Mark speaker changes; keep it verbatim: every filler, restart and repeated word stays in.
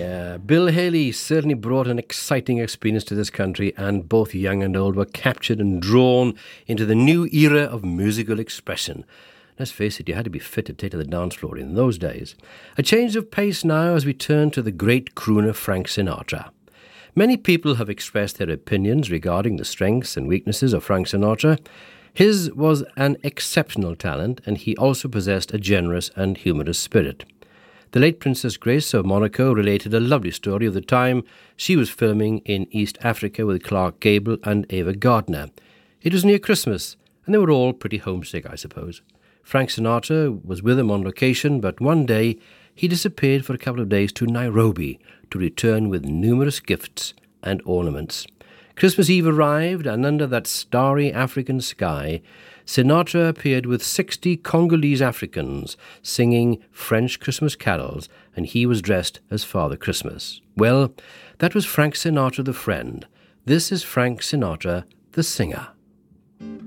Speaker 1: Yeah, Bill Haley certainly brought an exciting experience to this country, and both young and old were captured and drawn into the new era of musical expression. Let's face it, you had to be fit to take to the dance floor in those days. A change of pace now as we turn to the great crooner Frank Sinatra. Many people have expressed their opinions regarding the strengths and weaknesses of Frank Sinatra. His was an exceptional talent, and he also possessed a generous and humorous spirit. The late Princess Grace of Monaco related a lovely story of the time she was filming in East Africa with Clark Gable and Ava Gardner. It was near Christmas, and they were all pretty homesick, I suppose. Frank Sinatra was with them on location, but one day he disappeared for a couple of days to Nairobi to return with numerous gifts and ornaments. Christmas Eve arrived, and under that starry African sky, Sinatra appeared with sixty Congolese Africans singing French Christmas carols, and he was dressed as Father Christmas. Well, that was Frank Sinatra the friend. This is Frank Sinatra the singer.